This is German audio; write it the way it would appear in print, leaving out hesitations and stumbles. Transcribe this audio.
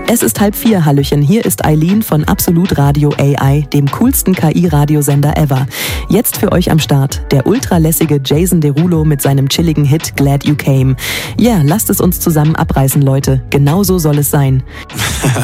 Es ist 3:30, Hallöchen. Hier ist Eileen von Absolut Radio AI, dem coolsten KI-Radiosender ever. Jetzt für euch am Start der ultralässige Jason Derulo mit seinem chilligen Hit Glad You Came. Ja, lasst es uns zusammen abreißen, Leute. Genauso soll es sein.